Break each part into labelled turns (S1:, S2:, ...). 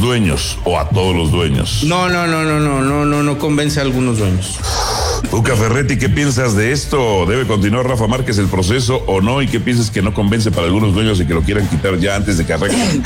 S1: dueños o a todos los dueños.
S2: No convence a algunos dueños.
S1: Tuca Ferretti, ¿qué piensas de esto? ¿Debe continuar Rafa Márquez el proceso o no? ¿Y qué piensas que no convence para algunos dueños y que lo quieran quitar ya antes de que arranque?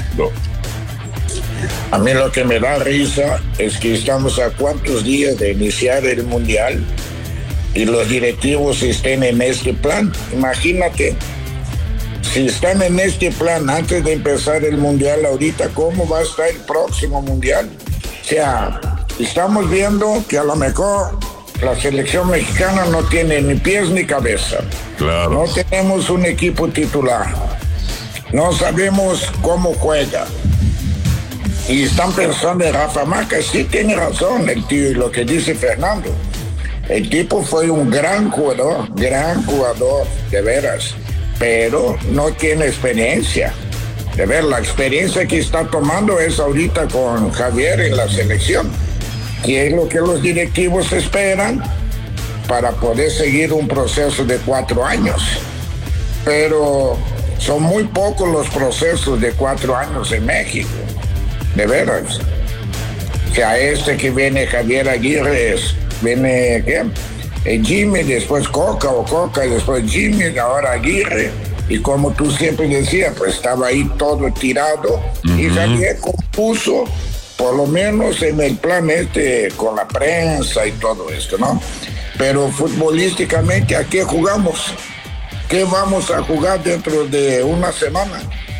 S3: A mí lo que me da risa es que estamos a cuántos días de iniciar el Mundial y los directivos estén en este plan. Imagínate, si están en este plan antes de empezar el Mundial ahorita, ¿cómo va a estar el próximo Mundial? O sea, estamos viendo que a lo mejor la selección mexicana no tiene ni pies ni cabeza.
S1: Claro.
S3: No tenemos un equipo titular. No sabemos cómo juega. Y están pensando en Rafa Márquez. Sí tiene razón el tío y lo que dice Fernando. El tipo fue un gran jugador, de veras. Pero no tiene experiencia. De ver, la experiencia que está tomando es ahorita con Javier en la selección. Y es lo que los directivos esperan para poder seguir un proceso de 4 años. Pero son muy pocos los procesos de 4 años en México, de veras. O sea, este que viene Javier Aguirre, viene ¿qué? Jimmy, después Coca y después Jimmy, ahora Aguirre. Y como tú siempre decías, pues estaba ahí todo tirado. Y Javier compuso, por lo menos en el plan con la prensa y todo esto, ¿no? Pero futbolísticamente, ¿a qué jugamos? ¿Qué vamos a jugar dentro de una semana?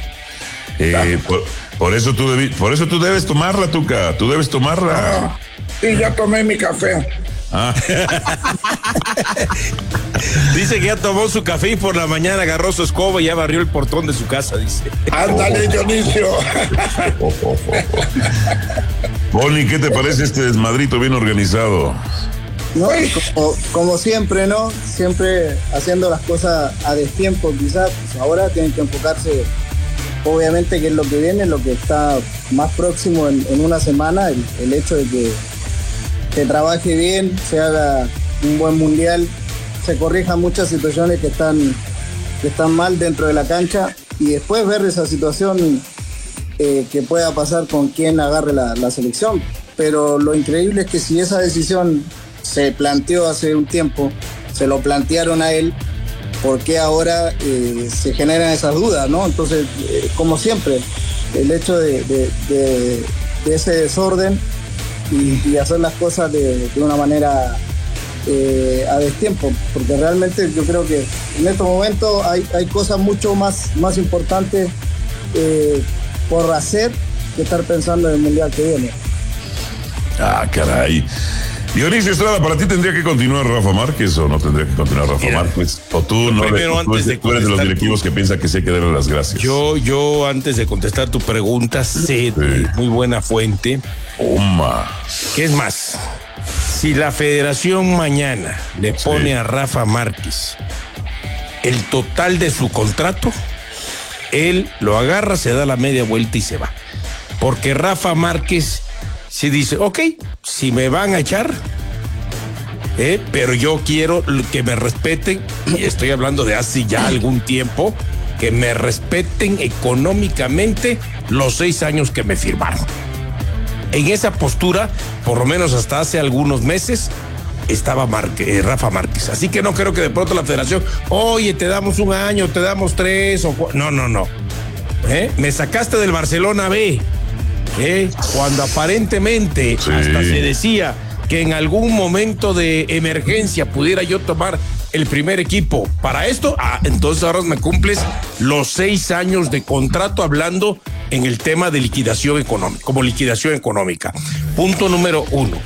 S1: Por eso tú debes tomarla, Tuca. Tú debes tomarla.
S3: Sí, ya tomé mi café.
S2: Dice que ya tomó su café y por la mañana agarró su escoba y ya barrió el portón de su casa, dice.
S3: Ándale, Dionisio.
S1: Poli, ¿qué te parece este desmadrito bien organizado?
S4: No, como siempre, ¿no? Siempre haciendo las cosas a destiempo, quizás. Pues ahora tienen que enfocarse, obviamente, que es lo que viene, lo que está más próximo en una semana, el hecho de que se trabaje bien, se haga un buen mundial, se corrijan muchas situaciones que están mal dentro de la cancha y después ver esa situación que pueda pasar con quien agarre la selección. Pero lo increíble es que si esa decisión se planteó hace un tiempo, se lo plantearon a él, ¿por qué ahora se generan esas dudas, no? Entonces, como siempre, el hecho de ese desorden y hacer las cosas de una manera a destiempo, porque realmente yo creo que en estos momentos hay cosas mucho más importantes por hacer que estar pensando en el mundial que viene.
S1: Ah, caray. Dionisio Estrada, ¿para ti tendría que continuar Rafa Márquez o no tendría que continuar Rafa Márquez? ¿O tú no tú eres de los directivos que piensa que sí hay que darle las gracias?
S2: Yo antes de contestar tu pregunta, sé de muy buena fuente. ¿Qué es más? Si la federación mañana le pone a Rafa Márquez el total de su contrato, él lo agarra, se da la media vuelta y se va. Porque Rafa Márquez si dice, ok, si me van a echar, pero yo quiero que me respeten, y estoy hablando de hace ya algún tiempo, que me respeten económicamente los 6 años que me firmaron. En esa postura, por lo menos hasta hace algunos meses, estaba Rafa Márquez. Así que no creo que de pronto la federación, oye, te damos 1 año, te damos 3 o 4. No. Me sacaste del Barcelona B. Cuando aparentemente hasta se decía que en algún momento de emergencia pudiera yo tomar el primer equipo para esto, entonces ahora me cumples los 6 años de contrato, hablando en el tema de liquidación económica, como liquidación económica. Punto número 1.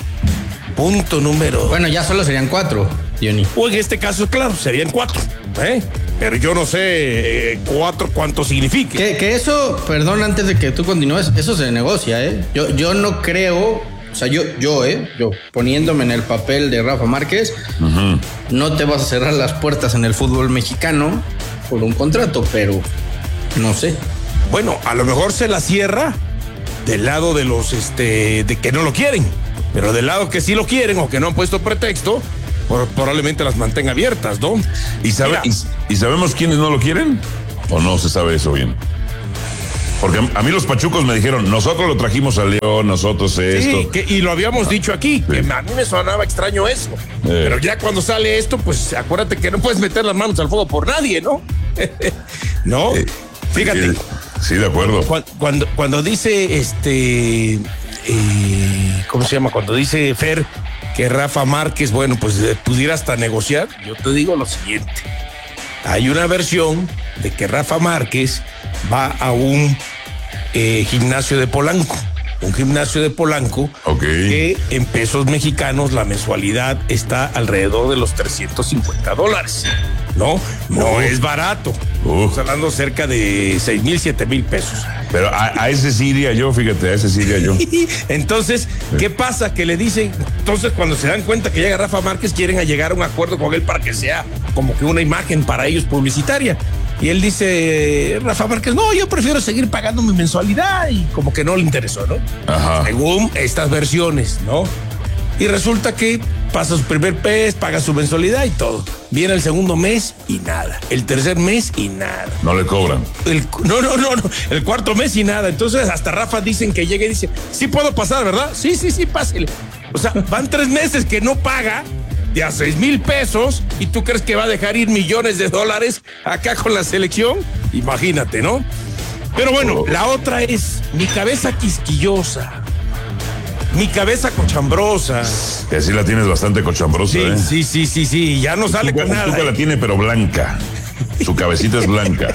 S5: Bueno, ya solo serían 4, Johnny.
S2: O en este caso, claro, serían 4, pero yo no sé 4 cuánto signifique.
S5: Que eso, perdón, antes de que tú continúes, eso se negocia, Yo no creo, o sea, yo poniéndome en el papel de Rafa Márquez, no te vas a cerrar las puertas en el fútbol mexicano por un contrato, pero no sé.
S2: Bueno, a lo mejor se la cierra del lado de los de que no lo quieren, pero del lado que sí lo quieren o que no han puesto pretexto, probablemente las mantenga abiertas, ¿no?
S1: ¿Y sabemos quiénes no lo quieren? ¿O no se sabe eso bien? Porque a mí los pachucos me dijeron, nosotros lo trajimos a León, nosotros esto.
S2: Sí, y lo habíamos dicho aquí, que a mí me sonaba extraño eso. Pero ya cuando sale esto, pues acuérdate que no puedes meter las manos al fuego por nadie, ¿no? ¿No? Fíjate.
S1: Sí, de acuerdo.
S2: Cuando dice ¿cómo se llama? Cuando dice Fer que Rafa Márquez, bueno, pues pudiera hasta negociar, yo te digo lo siguiente. Hay una versión de que Rafa Márquez va a un gimnasio de Polanco. Un gimnasio de Polanco que en pesos mexicanos la mensualidad está alrededor de los $350. No es barato. Estamos hablando cerca de 6,000, 7,000 pesos.
S1: Pero a ese sí iría yo, fíjate, a ese sí iría yo.
S2: Entonces, ¿qué pasa? Que le dicen, entonces cuando se dan cuenta que llega Rafa Márquez, quieren llegar a un acuerdo con él para que sea como que una imagen para ellos publicitaria. Y él dice, Rafa Márquez, no, yo prefiero seguir pagando mi mensualidad, y como que no le interesó, ¿no?
S1: Ajá.
S2: Según estas versiones, ¿no? Y resulta que pasa su primer mes, paga su mensualidad y todo. Viene el segundo mes y nada. El tercer mes y nada.
S1: No le cobran.
S2: No. El cuarto mes y nada. Entonces hasta Rafa dicen que llega y dice, sí puedo pasar, ¿verdad? Sí, pásele. O sea, van 3 meses que no paga de a 6,000 pesos, y tú crees que va a dejar ir millones de dólares acá con la selección. Imagínate, ¿no? Pero bueno, la otra es mi cabeza quisquillosa, mi cabeza cochambrosa.
S1: Que sí la tienes bastante cochambrosa,
S2: Sí, ya no sale con nada.
S1: La tiene, pero blanca. Su cabecita es blanca.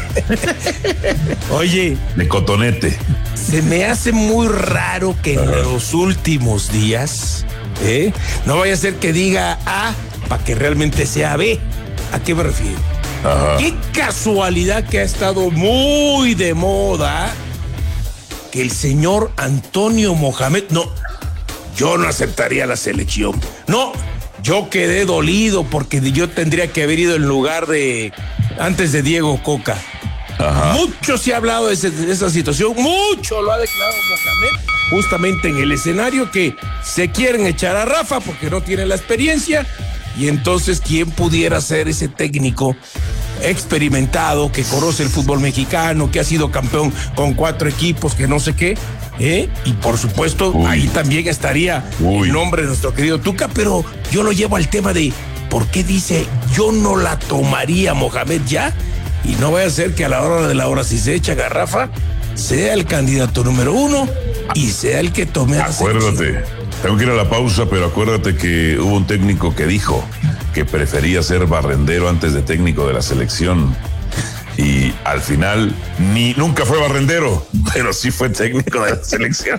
S2: Oye,
S1: de cotonete.
S2: Se me hace muy raro que en los últimos días, no vaya a ser que diga A para que realmente sea B. ¿A qué me refiero? Ajá. Qué casualidad que ha estado muy de moda que el señor Antonio Mohamed, yo no aceptaría la selección. No, yo quedé dolido porque yo tendría que haber ido en lugar de antes de Diego Coca. Ajá. Mucho se ha hablado de esa situación, mucho lo ha declarado Mohamed, justamente en el escenario, que se quieren echar a Rafa porque no tiene la experiencia, y entonces ¿quién pudiera ser ese técnico experimentado que conoce el fútbol mexicano, que ha sido campeón con 4 equipos, que no sé qué? Y por supuesto, ahí también estaría el nombre de nuestro querido Tuca, pero yo lo llevo al tema de ¿por qué dice yo no la tomaría Mohamed ya? Y no vaya a ser que a la hora de la hora, si se echa garrafa, sea el candidato número 1 y sea el que tome la
S1: selección. Acuérdate, tengo que ir a la pausa, pero acuérdate que hubo un técnico que dijo que prefería ser barrendero antes de técnico de la selección. Y al final nunca fue barrendero, pero sí fue técnico de la selección.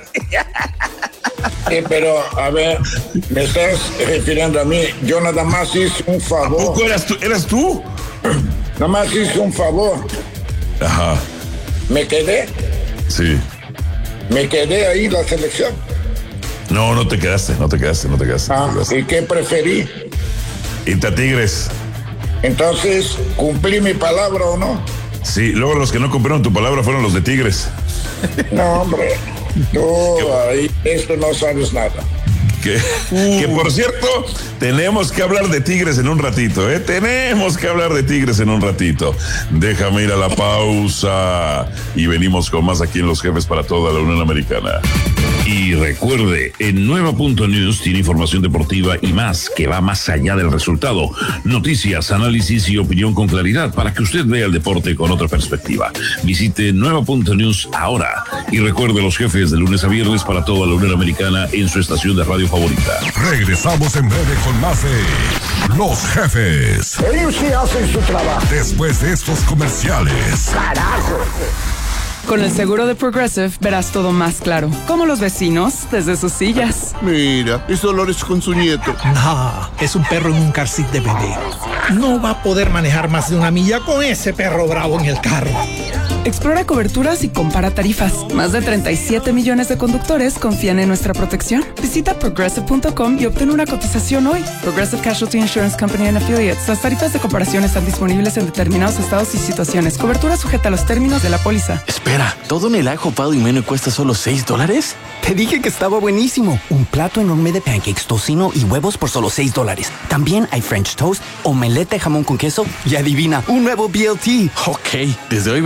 S3: Pero, a ver, me estás refiriendo a mí. Yo nada más hice un favor.
S1: ¿Tampoco eras tú?
S3: Nada más hice un favor.
S1: Ajá.
S3: ¿Me quedé?
S1: Sí.
S3: ¿Me quedé ahí en la selección?
S1: No te quedaste.
S3: ¿Y qué preferí?
S1: Irte a Tigres.
S3: Entonces, ¿cumplí mi palabra o no?
S1: Sí, luego los que no cumplieron tu palabra fueron los de Tigres.
S3: No, hombre, tú ahí, esto no sabes nada.
S1: Que por cierto, tenemos que hablar de Tigres en un ratito, Tenemos que hablar de Tigres en un ratito. Déjame ir a la pausa y venimos con más aquí en Los Jefes para toda la Unión Americana. Y recuerde, en Nueva.News tiene información deportiva y más que va más allá del resultado. Noticias, análisis y opinión con claridad para que usted vea el deporte con otra perspectiva. Visite Nueva.News ahora y recuerde Los Jefes de lunes a viernes para toda la Unión Americana en su estación de radio favorita.
S6: Regresamos en breve con más de Los Jefes.
S3: Ellos sí hacen su trabajo.
S6: Después de estos comerciales.
S3: ¡Carajo!
S7: Con el seguro de Progressive verás todo más claro, como los vecinos desde sus sillas.
S8: Mira, es Dolores con su nieto.
S9: No, es un perro en un car seat de bebé. No va a poder manejar más de 1 milla con ese perro bravo en el carro.
S7: Explora coberturas y compara tarifas. Más de 37 millones de conductores confían en nuestra protección. Visita Progressive.com y obtén una cotización hoy. Progressive Casualty Insurance Company and Affiliates. Las tarifas de comparación están disponibles en determinados estados y situaciones. Cobertura sujeta a los términos de la póliza.
S10: Espera, ¿todo en el ajo pado y menú cuesta solo $6?
S11: Te dije que estaba buenísimo. Un plato enorme de pancakes, tocino y huevos por solo $6. También hay French toast, omelette de jamón con queso y adivina, un nuevo BLT.
S10: Ok, desde hoy venimos todos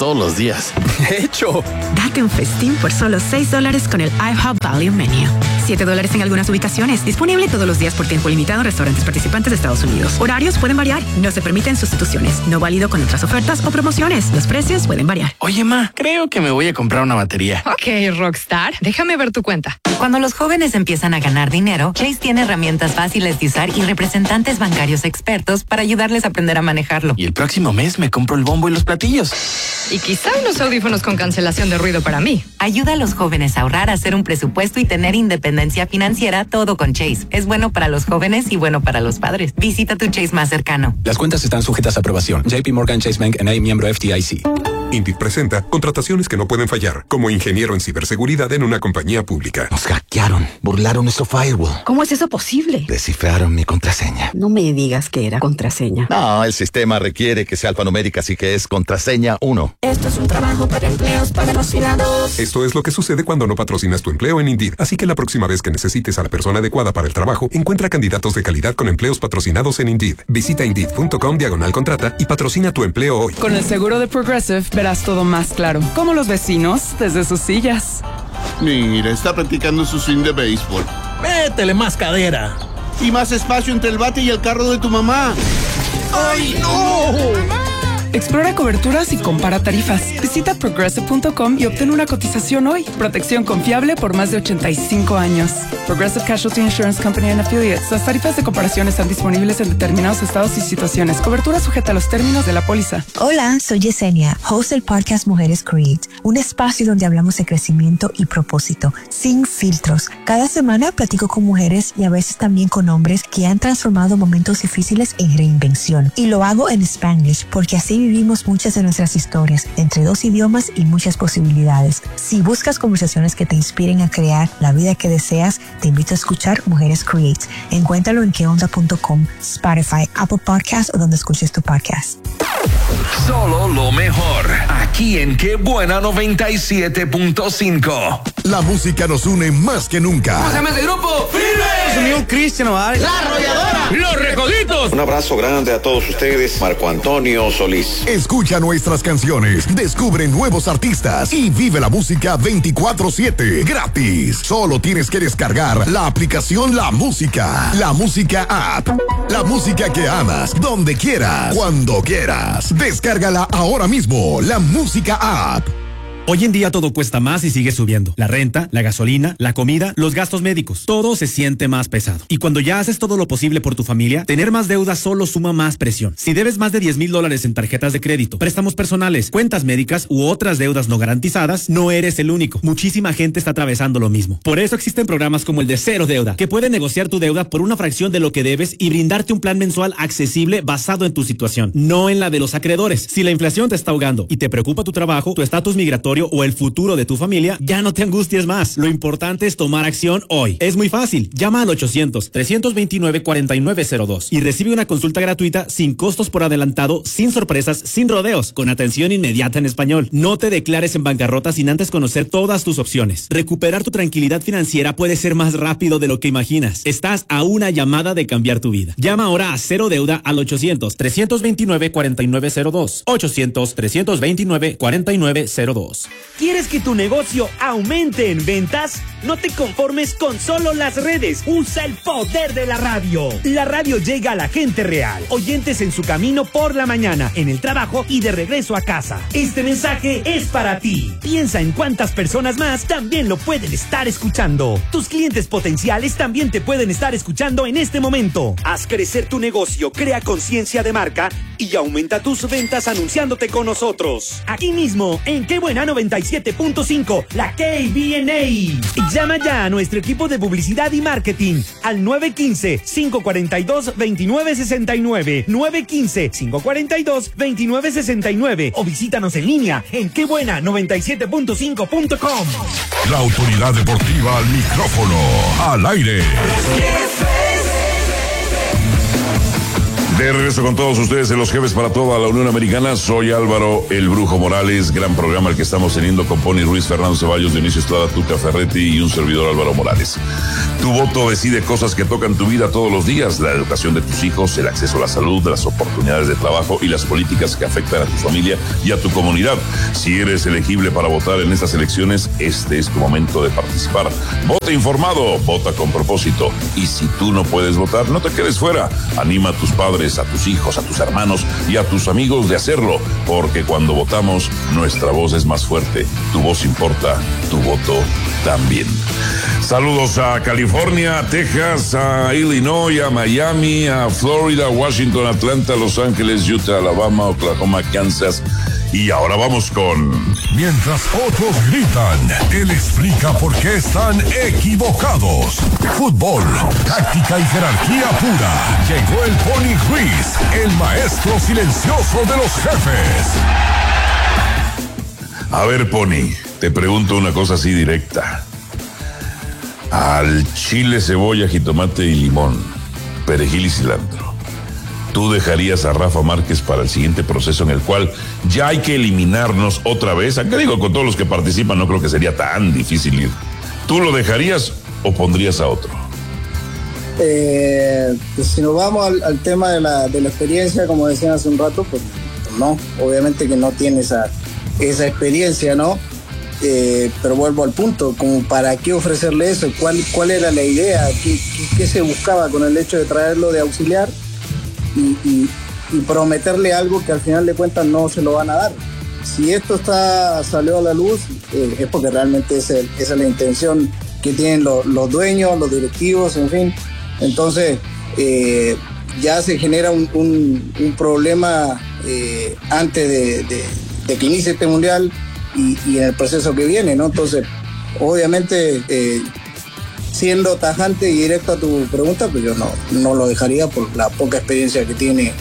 S10: todos los días.
S12: ¡Hecho!
S13: Date un festín por solo $6 con el IHOP Value Menu. $7 en algunas ubicaciones. Disponible todos los días por tiempo limitado en restaurantes participantes de Estados Unidos. Horarios pueden variar. No se permiten sustituciones. No válido con otras ofertas o promociones. Los precios pueden variar.
S10: Oye, ma, creo que me voy a comprar una batería.
S14: Ok, Rockstar. Déjame ver tu cuenta.
S15: Cuando los jóvenes empiezan a ganar dinero, Chase tiene herramientas fáciles de usar y representantes bancarios expertos para ayudarles a aprender a manejarlo.
S10: Y el próximo mes me compro el bombo y los platillos.
S14: Y quizá unos audífonos con cancelación de ruido para mí.
S15: Ayuda a los jóvenes a ahorrar, a hacer un presupuesto y tener independencia financiera, todo con Chase. Es bueno para los jóvenes y bueno para los padres. Visita tu Chase más cercano.
S16: Las cuentas están sujetas a aprobación. JP Morgan Chase Bank N.A., miembro FDIC.
S17: Indeed presenta contrataciones que no pueden fallar, como ingeniero en ciberseguridad en una compañía pública.
S18: Nos hackearon, burlaron nuestro firewall.
S19: ¿Cómo es eso posible?
S18: Descifraron mi contraseña.
S19: No me digas que era contraseña.
S18: No, el sistema requiere que sea alfanumérica, así que es contraseña 1.
S20: Esto es un trabajo para empleos patrocinados.
S17: Esto es lo que sucede cuando no patrocinas tu empleo en Indeed. Así que la próxima vez que necesites a la persona adecuada para el trabajo, encuentra candidatos de calidad con empleos patrocinados en Indeed. Visita Indeed.com/contrata y patrocina tu empleo hoy.
S7: Con el seguro de Progressive verás todo más claro, como los vecinos desde sus sillas.
S8: Mira, está practicando su swing de béisbol.
S9: Métele más cadera.
S8: Y más espacio entre el bate y el carro de tu mamá.
S9: ¡Ay, no!
S7: Explora coberturas y compara tarifas. Visita Progressive.com y obtén una cotización hoy. Protección confiable por más de 85 años. Progressive Casualty Insurance Company and Affiliates. Las tarifas de comparación están disponibles en determinados estados y situaciones. Cobertura sujeta a los términos de la póliza.
S21: Hola, soy Yesenia, host del podcast Mujeres Create, un espacio donde hablamos de crecimiento y propósito, sin filtros. Cada semana platico con mujeres y a veces también con hombres que han transformado momentos difíciles en reinvención. Y lo hago en Spanglish porque así vivimos muchas de nuestras historias, entre 2 idiomas y muchas posibilidades. Si buscas conversaciones que te inspiren a crear la vida que deseas, te invito a escuchar Mujeres Create. Encuéntralo en queonda.com, Spotify, Apple Podcasts o donde escuches tu podcast.
S22: Solo lo mejor, aquí en Qué Buena 97.5.
S6: La música nos une más que nunca.
S23: ¿Cómo se llama ese grupo? ¡Firmes!
S5: Unión Cristiano, ¿vale?
S23: ¡La Arrolladora! ¡Los Recoditos!
S24: Un abrazo grande a todos ustedes, Marco Antonio Solís.
S6: Escucha nuestras canciones, descubre nuevos artistas y vive la música 24/7, gratis. Solo tienes que descargar la aplicación La Música App. La música que amas, donde quieras, cuando quieras. Descárgala ahora mismo, La Música App.
S25: Hoy en día todo cuesta más y sigue subiendo. La renta, la gasolina, la comida, los gastos médicos. Todo se siente más pesado. Y cuando ya haces todo lo posible por tu familia, tener más deudas solo suma más presión. Si debes más de $10,000 en tarjetas de crédito, préstamos personales, cuentas médicas u otras deudas no garantizadas, no eres el único. Muchísima gente está atravesando lo mismo. Por eso existen programas como el de Cero Deuda, que pueden negociar tu deuda por una fracción de lo que debes y brindarte un plan mensual accesible basado en tu situación, no en la de los acreedores. Si la inflación te está ahogando y te preocupa tu trabajo, tu estatus migratorio o el futuro de tu familia, ya no te angusties más. Lo importante es tomar acción hoy. Es muy fácil. Llama al 800-329-4902 y recibe una consulta gratuita sin costos por adelantado, sin sorpresas, sin rodeos, con atención inmediata en español. No te declares en bancarrota sin antes conocer todas tus opciones. Recuperar tu tranquilidad financiera puede ser más rápido de lo que imaginas. Estás a una llamada de cambiar tu vida. Llama ahora a Cero Deuda al 800-329-4902. 800-329-4902.
S26: ¿Quieres que tu negocio aumente en ventas? No te conformes con solo las redes. Usa el poder de la radio. La radio llega a la gente real. Oyentes en su camino por la mañana, en el trabajo y de regreso a casa. Este mensaje es para ti. Piensa en cuántas personas más también lo pueden estar escuchando. Tus clientes potenciales también te pueden estar escuchando en este momento. Haz crecer tu negocio, crea conciencia de marca y aumenta tus ventas anunciándote con nosotros. Aquí mismo, en Qué Buena 97.5, la KBNA. Llama ya a nuestro equipo de publicidad y marketing al 915-542-2969, 915-542-2969 o visítanos en línea en quebuena97.5.com.
S6: La autoridad deportiva al micrófono, al aire.
S1: De regreso con todos ustedes en Los Jefes para toda la Unión Americana. Soy Álvaro El Brujo Morales. Gran programa el que estamos teniendo con Pony Ruiz, Fernando Ceballos, Dionisio Estrada, Tuca Ferretti y un servidor Álvaro Morales. Tu voto decide cosas que tocan tu vida todos los días. La educación de tus hijos, el acceso a la salud, las oportunidades de trabajo y las políticas que afectan a tu familia y a tu comunidad. Si eres elegible para votar en estas elecciones, este es tu momento de participar. Vota informado, vota con propósito. Y si tú no puedes votar, no te quedes fuera. Anima a tus padres, a tus hijos, a tus hermanos y a tus amigos de hacerlo, porque cuando votamos, nuestra voz es más fuerte. Tu voz importa, tu voto también. Saludos a California, a Texas, a Illinois, a Miami, a Florida, Washington, Atlanta, Los Ángeles, Utah, Alabama, Oklahoma, Kansas. Y ahora vamos con...
S6: Mientras otros gritan, él explica por qué están equivocados. Fútbol, táctica y jerarquía pura. Llegó el Pony Ruiz, el maestro silencioso de los jefes.
S1: A ver, Pony, te pregunto una cosa así directa. Al chile, cebolla, jitomate y limón, perejil y cilantro, ¿tú dejarías a Rafa Márquez para el siguiente proceso en el cual ya hay que eliminarnos otra vez? Acá digo, con todos los que participan, no creo que sería tan difícil ir. ¿Tú lo dejarías o pondrías a otro?
S2: Pues si nos vamos al tema de la experiencia, como decían hace un rato, pues no, obviamente que no tiene esa experiencia, ¿no? Pero vuelvo al punto, como para qué ofrecerle eso, cuál era la idea, qué se buscaba con el hecho de traerlo de auxiliar y prometerle algo que al final de cuentas no se lo van a dar. Si esto salió a la luz, es porque realmente esa es la intención que tienen los dueños, los directivos, en fin. Entonces ya se genera un problema antes de que inicie este mundial y en el proceso que viene, ¿no? Entonces, obviamente, siendo tajante y directo a tu pregunta, pues yo no lo dejaría por la poca experiencia que tiene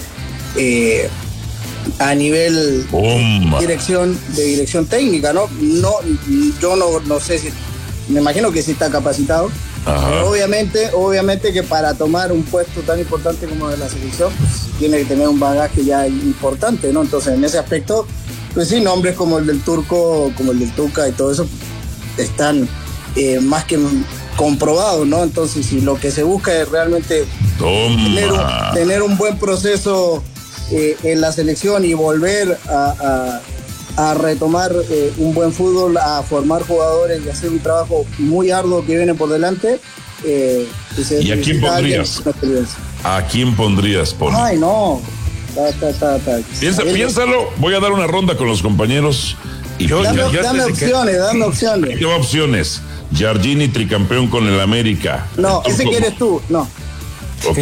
S2: a nivel de dirección técnica, ¿no? Yo no sé si, me imagino que sí está capacitado. Pero obviamente que para tomar un puesto tan importante como de la selección, pues, tiene que tener un bagaje ya importante, ¿no? Entonces, en ese aspecto, pues sí, nombres como el del Turco, como el del Tuca y todo eso están más que comprobados, ¿no? Entonces, si lo que se busca es realmente tener un buen proceso en la selección y volver a retomar un buen fútbol, a formar jugadores y hacer un trabajo muy arduo que viene por delante.
S1: ¿Y a quién pondrías? ¿A quién pondrías, Pony?
S2: Ay, no.
S1: Piénsalo, voy a dar una ronda con los compañeros. Y
S2: dame opciones.
S1: ¿Qué opciones? Giardini, tricampeón con el América.
S2: No, ese que eres tú, no.
S1: Ok.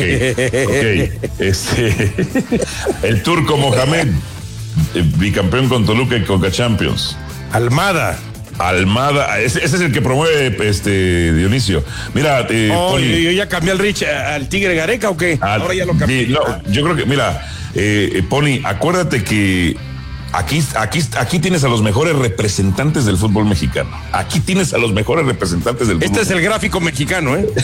S1: El Turco Mohamed, bicampeón con Toluca y Conca Champions.
S3: Almada,
S1: ese es el que promueve Dionisio. Mira, Pony,
S3: yo ya cambié al Tigre Gareca o qué? Ahora ya lo cambié.
S1: No, yo creo que, mira, Pony, acuérdate que aquí tienes a los mejores representantes del fútbol mexicano. Aquí tienes a los mejores representantes del fútbol.
S3: Este es el gráfico mexicano, ¿eh?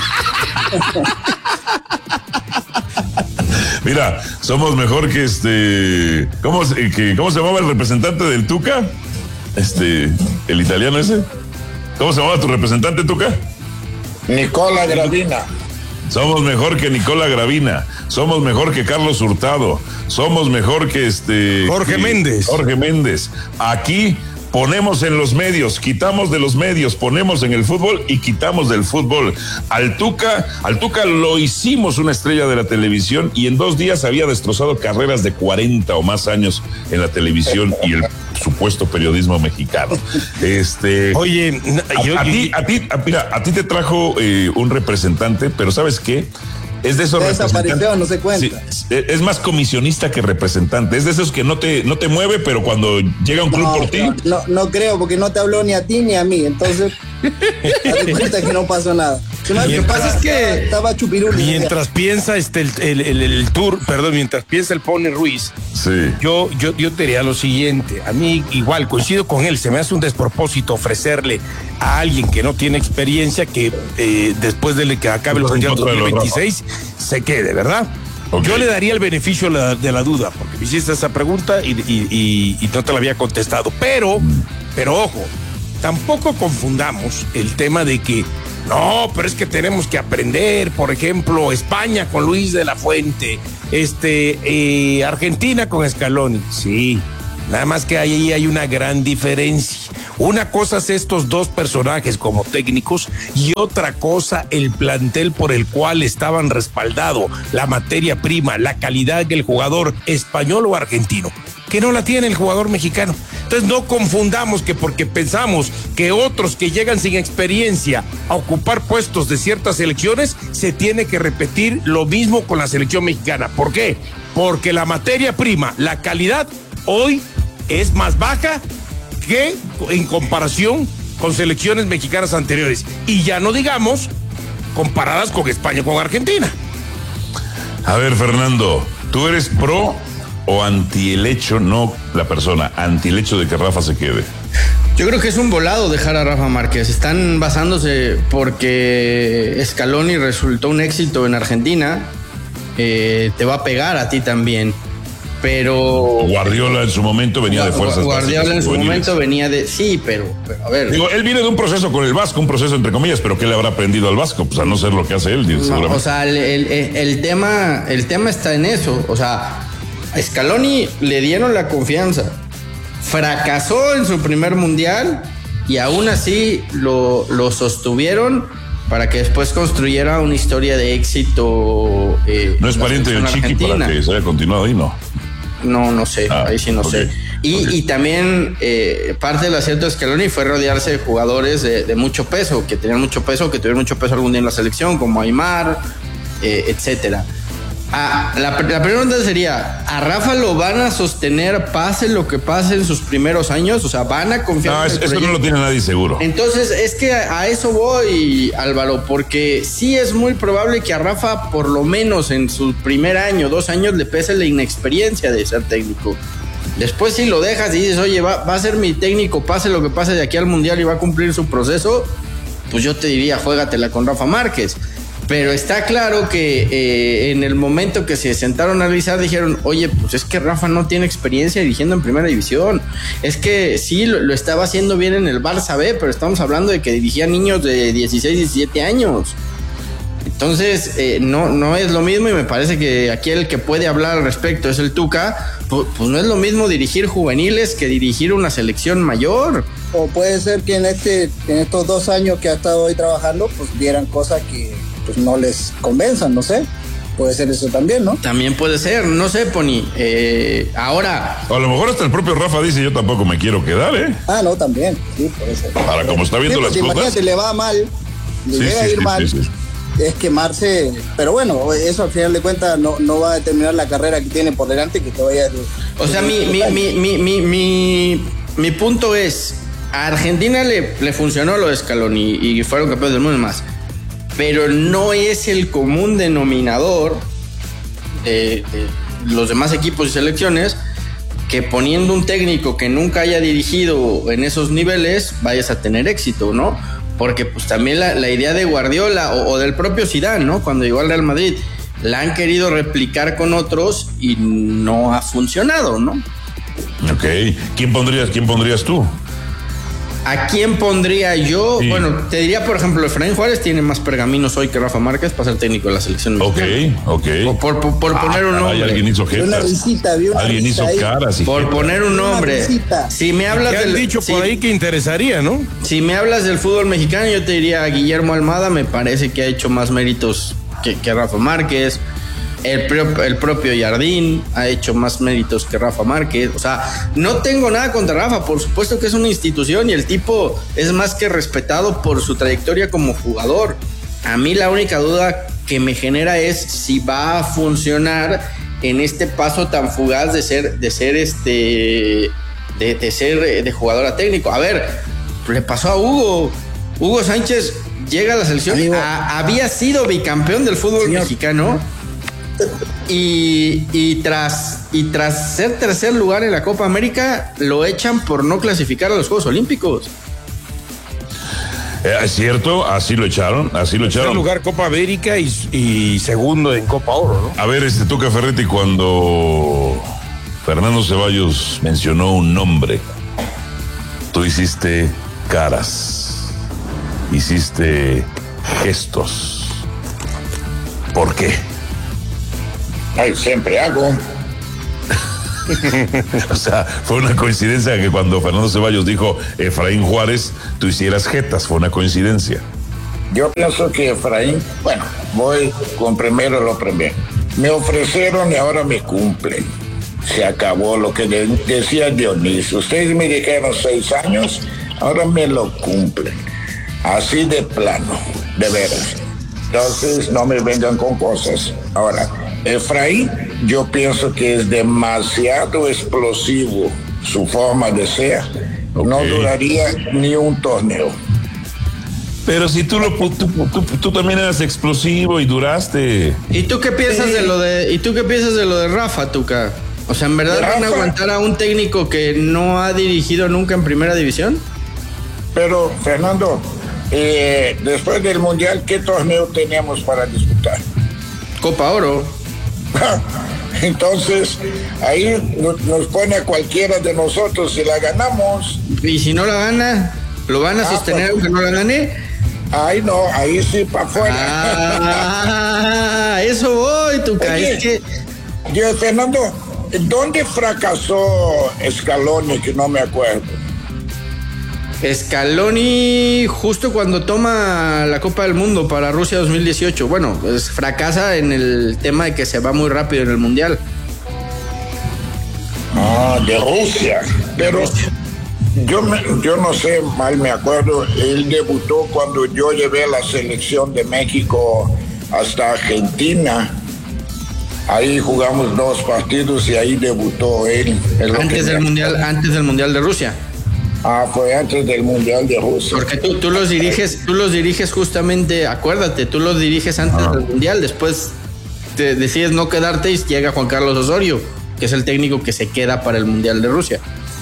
S1: Mira, somos mejor que ¿cómo se llamaba el representante del Tuca? El italiano ese. ¿Cómo se llamaba tu representante, Tuca?
S4: Nicola Gravina.
S1: Somos mejor que Nicola Gravina. Somos mejor que Carlos Hurtado. Somos mejor que
S3: Jorge
S1: Méndez. Aquí ponemos en los medios, quitamos de los medios, ponemos en el fútbol y quitamos del fútbol. Al Tuca lo hicimos una estrella de la televisión y en 2 días había destrozado carreras de 40 o más años en la televisión y el supuesto periodismo mexicano.
S3: Oye,
S1: a ti te trajo un representante, pero ¿sabes qué? Es de esos representantes.
S2: No se cuenta.
S1: Sí, es más comisionista que representante. Es de esos que no te mueve, pero cuando llega un club por ti.
S2: No creo, porque no te habló ni a ti ni a mí. Entonces, te cuenta que no pasó nada. Lo que pasa es que estaba chupirul.
S3: Mientras piensa mientras piensa el Pony Ruiz,
S1: sí.
S3: Yo te diría lo siguiente. A mí igual coincido con él, se me hace un despropósito ofrecerle a alguien que no tiene experiencia que después de que acabe el Mundial 2026 se quede, ¿verdad?
S1: Okay.
S3: Yo le daría el beneficio de la duda, porque me hiciste esa pregunta y no te la había contestado. Pero ojo, tampoco confundamos el tema de que no, pero es que tenemos que aprender, por ejemplo, España con Luis de la Fuente, Argentina con Scaloni. Sí, nada más que ahí hay una gran diferencia. Una cosa es estos dos personajes como técnicos y otra cosa el plantel por el cual estaban respaldado, la materia prima, la calidad del jugador español o argentino, que no la tiene el jugador mexicano. Entonces no confundamos que porque pensamos que otros que llegan sin experiencia a ocupar puestos de ciertas selecciones, se tiene que repetir lo mismo con la selección mexicana. ¿Por qué? Porque la materia prima, la calidad, hoy es más baja que en comparación con selecciones mexicanas anteriores. Y ya no digamos comparadas con España o con Argentina.
S1: A ver, Fernando, ¿tú eres pro o anti el hecho, no la persona, anti el hecho de que Rafa se quede?
S5: Yo creo que es un volado dejar a Rafa Márquez. Están basándose porque Scaloni resultó un éxito en Argentina. Te va a pegar a ti también. Pero
S1: Guardiola en su momento venía de fuerzas.
S5: Guardiola en su momento venía de... Sí, pero a ver...
S1: Digo, él viene de un proceso con el Vasco, un proceso entre comillas, pero ¿qué le habrá aprendido al Vasco? Pues a no ser lo que hace él, seguramente.
S5: O sea, el tema está en eso. O sea, a Scaloni le dieron la confianza. Fracasó en su primer mundial y aún así lo sostuvieron para que después construyera una historia de éxito.
S1: No es pariente del Chiqui para que se haya continuado ahí, ¿no?
S5: No sé, ahí sí no sé. Y también parte del acierto de Scaloni fue rodearse de jugadores de mucho peso, que tenían mucho peso, que tuvieron mucho peso algún día en la selección, como Aimar, etcétera. La primera pregunta sería, ¿a Rafa lo van a sostener pase lo que pase en sus primeros años? O sea, ¿van a confiar en el
S1: proyecto? Eso no lo tiene nadie seguro.
S5: Entonces, es que a eso voy, Álvaro, porque sí es muy probable que a Rafa, por lo menos en su primer año, 2 años, le pese la inexperiencia de ser técnico. Después si lo dejas y dices, oye, va a ser mi técnico, pase lo que pase de aquí al Mundial y va a cumplir su proceso, pues yo te diría, juégatela con Rafa Márquez. Pero está claro que en el momento que se sentaron a analizar dijeron, oye, pues es que Rafa no tiene experiencia dirigiendo en primera división. Es que sí, lo estaba haciendo bien en el Barça B, pero estamos hablando de que dirigía niños de 16, 17 años. Entonces, no es lo mismo, y me parece que aquí el que puede hablar al respecto es el Tuca. Pues no es lo mismo dirigir juveniles que dirigir una selección mayor.
S2: O puede ser que en estos 2 años que ha estado hoy trabajando, pues vieran cosas que pues no les convenzan, no sé. Puede ser eso también, ¿no?
S5: También puede ser, no sé, Pony. Ahora...
S1: A lo mejor hasta el propio Rafa dice, yo tampoco me quiero quedar, ¿eh?
S2: No, también, sí, puede ser.
S1: Para como está viendo las cosas.
S2: Imagínate, le va mal, le llega a ir mal, es quemarse, pero bueno, eso al final de cuentas no va a determinar la carrera que tiene por delante, que te vaya...
S5: O sea, mi punto es, a Argentina le funcionó lo de Scaloni y fueron campeones del mundo y más. Pero no es el común denominador de los demás equipos y selecciones que poniendo un técnico que nunca haya dirigido en esos niveles vayas a tener éxito, ¿no? Porque pues también la idea de Guardiola o del propio Zidane, ¿no? Cuando llegó al Real Madrid, la han querido replicar con otros y no ha funcionado, ¿no?
S1: Ok. ¿Quién pondrías tú?
S5: ¿A quién pondría yo? Sí. Bueno, te diría, por ejemplo, Efraín Juárez tiene más pergaminos hoy que Rafa Márquez para ser técnico de la selección mexicana.
S1: Ok.
S5: Por poner un nombre.
S1: Alguien hizo jetas.
S2: Alguien
S1: hizo caras.
S5: Por poner un nombre. Si me hablas
S3: del... dicho por ahí que interesaría, ¿no?
S5: Si me hablas del fútbol mexicano, yo te diría Guillermo Almada, me parece que ha hecho más méritos que Rafa Márquez. El propio Jardín ha hecho más méritos que Rafa Márquez. O sea, no tengo nada contra Rafa, por supuesto que es una institución y el tipo es más que respetado por su trayectoria como jugador. A mí la única duda que me genera es si va a funcionar en este paso tan fugaz de ser jugador a técnico. A ver, le pasó a Hugo Sánchez, llega a la selección, había sido bicampeón del fútbol mexicano. Y tras ser tercer lugar en la Copa América, lo echan por no clasificar a los Juegos Olímpicos.
S1: ¿Es cierto? Así lo echaron.
S3: Tercer lugar Copa América y segundo en Copa Oro, ¿no?
S1: A ver, Tuca Ferretti, cuando Fernando Ceballos mencionó un nombre, tú hiciste caras, hiciste gestos. ¿Por qué?
S4: Ay, siempre hago.
S1: O sea, fue una coincidencia que cuando Fernando Ceballos dijo Efraín Juárez, tú hicieras jetas, fue una coincidencia.
S4: Yo pienso que Efraín, bueno, voy con primero lo primero. Me ofrecieron y ahora me cumplen. Se acabó lo que decía Dionisio. Ustedes me dijeron 6 años, ahora me lo cumplen. Así de plano, de veras. Entonces no me vengan con cosas. Ahora, Efraín, yo pienso que es demasiado explosivo su forma de ser. Okay. No duraría ni un torneo.
S1: Pero si tú también eras explosivo y duraste.
S5: ¿Y tú qué piensas de lo de Rafa, Tuca? O sea, ¿en verdad van a aguantar a un técnico que no ha dirigido nunca en primera división?
S4: Pero, Fernando, después del Mundial, ¿qué torneo tenemos para disputar?
S5: Copa Oro.
S4: Entonces, ahí nos pone a cualquiera de nosotros si la ganamos.
S5: ¿Y si no la gana? ¿Lo van a sostener aunque no la gane?
S4: Ay, no, ahí sí para afuera.
S5: Eso voy, Tuca. Es que...
S4: Yo, Fernando, ¿dónde fracasó Scaloni, que no me acuerdo?
S5: Scaloni justo cuando toma la Copa del Mundo para Rusia 2018. Bueno, pues fracasa en el tema de que se va muy rápido en el Mundial.
S4: De Rusia. Pero yo no sé, mal me acuerdo, él debutó cuando yo llevé a la selección de México hasta Argentina. Ahí jugamos 2 partidos y ahí debutó él.
S5: Antes del Mundial de Rusia.
S4: Fue antes del Mundial de Rusia.
S5: Porque tú los diriges justamente, acuérdate, tú los diriges antes del Mundial, después te decides no quedarte y llega Juan Carlos Osorio, que es el técnico que se queda para el Mundial de Rusia.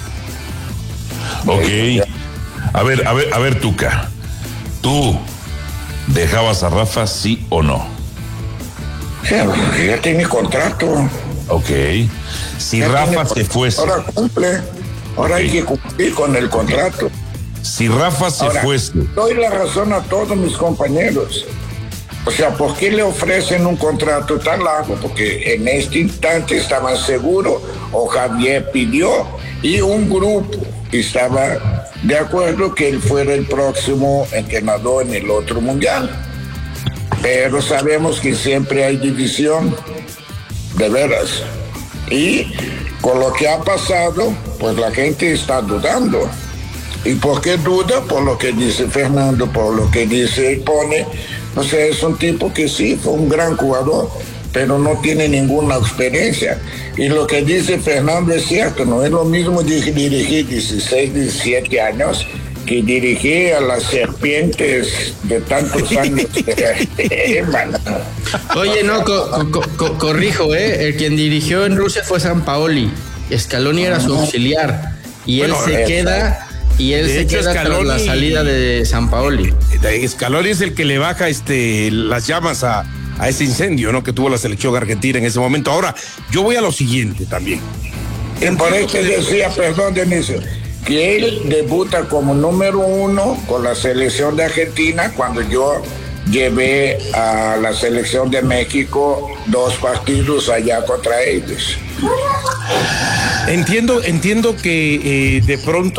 S1: Ok. A ver, Tuca, ¿tú dejabas a Rafa, sí o no?
S4: Sí, ya tiene contrato.
S1: Ok. Si Rafa se fuese.
S4: Ahora cumple. Ahora hay que cumplir con el contrato.
S1: Si Rafa se fuese.
S4: Doy la razón a todos mis compañeros. O sea, ¿por qué le ofrecen un contrato tan largo? Porque en este instante estaban seguros, o Javier pidió, y un grupo estaba de acuerdo que él fuera el próximo entrenador en el otro mundial. Pero sabemos que siempre hay división, de veras. Y con lo que ha pasado, pues la gente está dudando. ¿Y por qué duda? Por lo que dice Fernando, por lo que dice Pone. O sea, es un tipo que sí, fue un gran jugador, pero no tiene ninguna experiencia. Y lo que dice Fernando es cierto, no es lo mismo dirigir 16, 17 años que dirigir a las serpientes de tantos años.
S5: Oye, no, corrijo, el quien dirigió en Rusia fue Sampaoli. Scaloni era su auxiliar. Y él se queda tras la salida de Sampaoli.
S3: Scaloni es el que le baja las llamas a ese incendio, ¿no?, que tuvo la selección argentina en ese momento. Ahora, yo voy a lo siguiente también.
S4: Y por eso decía, perdón, Dionisio, que él debuta como número 1 con la selección de Argentina cuando yo llevé a la selección de México 2 partidos allá contra ellos.
S3: Entiendo que de pronto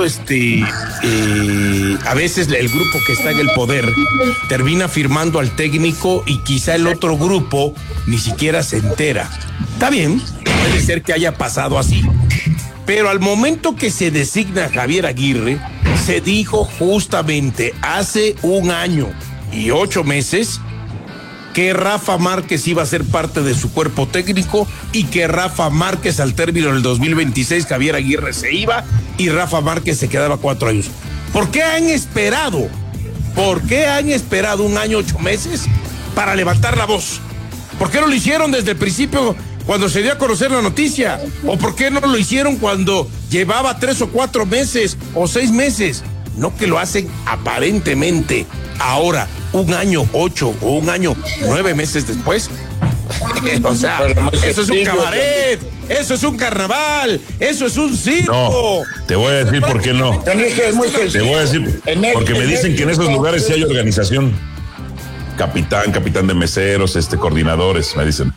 S3: a veces el grupo que está en el poder termina firmando al técnico y quizá el otro grupo ni siquiera se entera. Está bien, puede ser que haya pasado así. Pero al momento que se designa Javier Aguirre, se dijo justamente hace 1 año y 8 meses que Rafa Márquez iba a ser parte de su cuerpo técnico y que Rafa Márquez al término del 2026 Javier Aguirre se iba y Rafa Márquez se quedaba 4 años. ¿Por qué han esperado? ¿Por qué han esperado 1 año, 8 meses para levantar la voz? ¿Por qué no lo hicieron desde el principio cuando se dio a conocer la noticia? ¿O por qué no lo hicieron cuando llevaba 3 o 4 meses o 6 meses? no que lo hacen aparentemente ahora, 1 año 8 o 1 año 9 meses después. O sea, eso es un cabaret, eso es un carnaval, eso es un circo.
S1: No, te voy a decir por qué no. Te voy a decir, porque me dicen que en esos lugares sí hay organización. Capitán de meseros, coordinadores, me dicen.